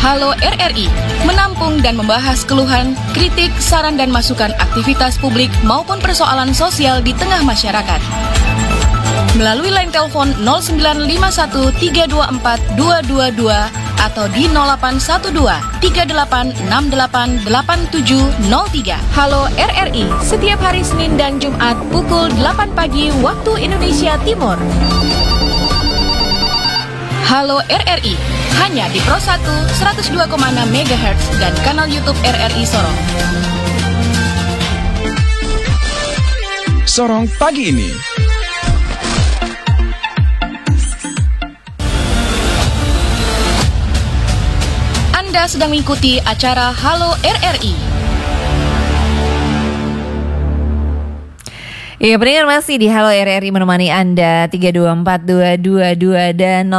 Halo RRI, menampung dan membahas keluhan, kritik, saran dan masukan aktivitas publik maupun persoalan sosial di tengah masyarakat. Melalui line telepon 0951324222 atau di 081238688703. Halo RRI, setiap hari Senin dan Jumat pukul 8 pagi waktu Indonesia Timur. Halo RRI, hanya di Pro 1 102,6 MHz dan kanal YouTube RRI Sorong. Sorong pagi ini. Anda sedang mengikuti acara Halo RRI. Iya, pendengar masih di Halo RRI menemani Anda 3242222 dan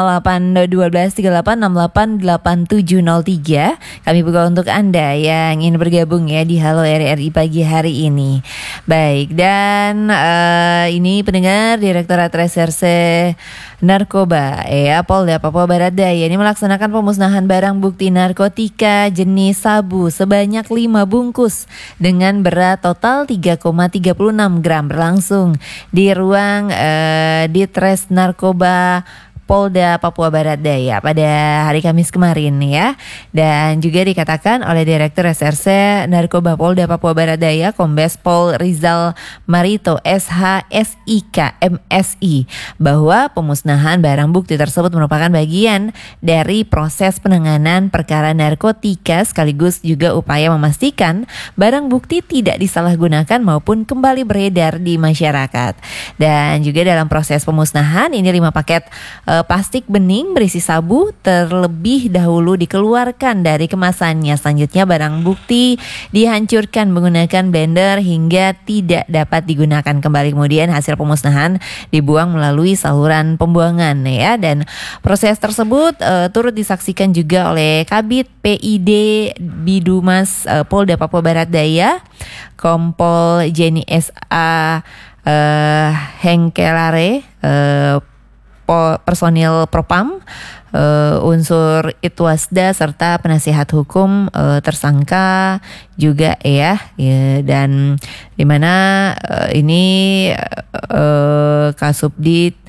081238688703. Kami buka untuk Anda yang ingin bergabung ya di Halo RRI pagi hari ini. Baik, dan ini pendengar Direktorat Reserse Narkoba Polda Papua Barat Daya ini melaksanakan pemusnahan barang bukti narkotika jenis sabu sebanyak 5 bungkus dengan berat total 3,36 gram berlangsung di ruang Ditres Narkoba Polda Papua Barat Daya pada hari Kamis kemarin ya. Dan juga dikatakan oleh Direktur Reserse Narkoba Polda Papua Barat Daya Kombes Pol Rizal Marito SHSIK MSI bahwa pemusnahan barang bukti tersebut merupakan bagian dari proses penanganan perkara narkotika sekaligus juga upaya memastikan barang bukti tidak disalahgunakan maupun kembali beredar di masyarakat. Dan juga dalam proses pemusnahan ini 5 paket plastik bening berisi sabu terlebih dahulu dikeluarkan dari kemasannya. Selanjutnya barang bukti dihancurkan menggunakan blender hingga tidak dapat digunakan kembali. Kemudian hasil pemusnahan dibuang melalui saluran pembuangan ya. Dan proses tersebut turut disaksikan juga oleh Kabid PID Bidumas Polda Papua Barat Daya Kompol Jenny SA Hengkelare, personil Propam, unsur Itwasda serta penasihat hukum tersangka juga ya dan di mana ini Kasubdit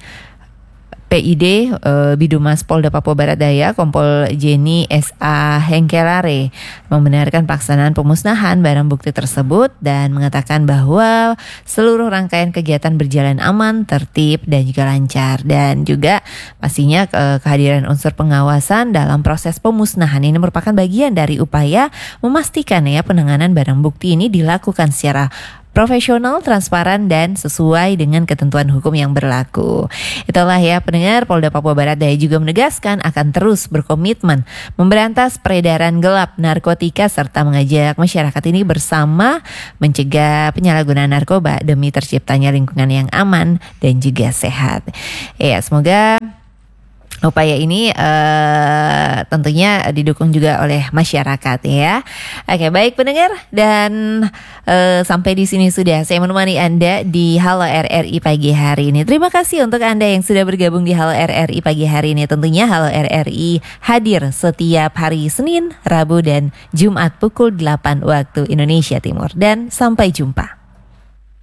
PID Bidumas Polda Papua Barat Daya Kompol Jenny SA Hengkelare membenarkan pelaksanaan pemusnahan barang bukti tersebut dan mengatakan bahwa seluruh rangkaian kegiatan berjalan aman, tertib dan juga lancar. Dan juga pastinya kehadiran unsur pengawasan dalam proses pemusnahan ini merupakan bagian dari upaya memastikan ya penanganan barang bukti ini dilakukan secara profesional, transparan, dan sesuai dengan ketentuan hukum yang berlaku. Itulah ya pendengar, Polda Papua Barat Daya juga menegaskan akan terus berkomitmen memberantas peredaran gelap narkotika serta mengajak masyarakat ini bersama mencegah penyalahgunaan narkoba demi terciptanya lingkungan yang aman dan juga sehat. Ya, semoga upaya ini tentunya didukung juga oleh masyarakat ya. Oke, baik pendengar, dan sampai di sini sudah saya menemani Anda di Halo RRI pagi hari ini. Terima kasih untuk Anda yang sudah bergabung di Halo RRI pagi hari ini. Tentunya Halo RRI hadir setiap hari Senin, Rabu dan Jumat pukul 8 waktu Indonesia Timur. Dan sampai jumpa.